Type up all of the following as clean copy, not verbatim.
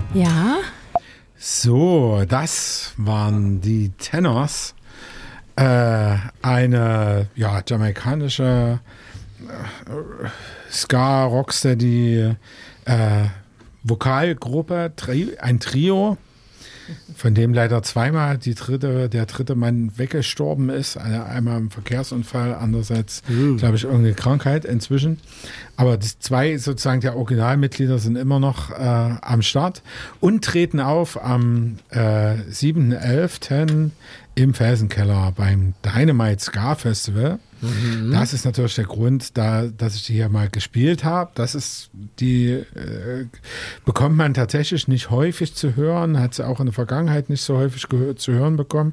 Ja. So, das waren die Tenors. Eine jamaikanische Ska-Rocksteady Vokalgruppe, ein Trio, von dem leider zweimal der dritte Mann weggestorben ist. Einmal im Verkehrsunfall, andererseits, glaube ich, irgendeine Krankheit inzwischen. Aber die zwei sozusagen der Originalmitglieder sind immer noch am Start und treten auf am 7.11. im Felsenkeller beim Dynamite Ska Festival. Mhm. Das ist natürlich der Grund, dass ich die hier mal gespielt habe. Das ist bekommt man tatsächlich nicht häufig zu hören, hat sie auch in der Vergangenheit nicht so häufig zu hören bekommen.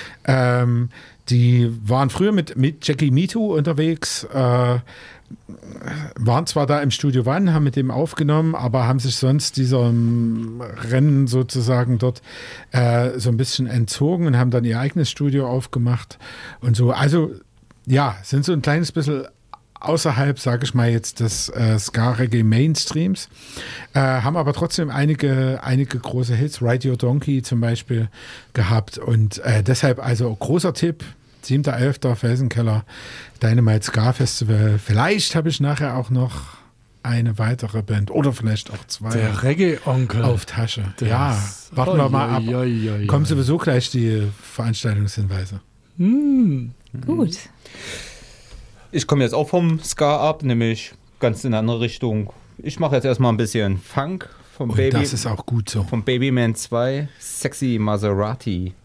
Die waren früher mit Jackie Mitu unterwegs, waren zwar da im Studio One, haben mit dem aufgenommen, aber haben sich sonst diesem Rennen sozusagen dort so ein bisschen entzogen und haben dann ihr eigenes Studio aufgemacht und so. Also ja, sind so ein kleines bisschen außerhalb, sage ich mal jetzt, des Ska-Reggae-Mainstreams, haben aber trotzdem einige große Hits, Ride Your Donkey zum Beispiel, gehabt und deshalb also großer Tipp, 7.11. Felsenkeller, Dynamite Ska Festival. Vielleicht habe ich nachher auch noch eine weitere Band oder vielleicht auch zwei. Der Reggae-Onkel. Auf Tasche. Ja, warten wir mal ab. Kommen sowieso gleich die Veranstaltungshinweise. Gut. Ich komme jetzt auch vom Ska ab, nämlich ganz in eine andere Richtung. Ich mache jetzt erstmal ein bisschen Funk vom Das ist auch gut so. Vom Babyman 2, Sexy Maserati.